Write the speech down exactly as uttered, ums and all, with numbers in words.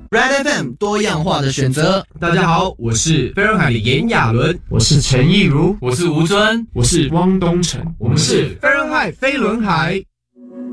Red F M 多样化的选择。 大家好，我是飞轮海的炎亚纶， 我是陈亦儒， 我是吴尊， 我是汪东城， 我们是飞轮海飞轮海。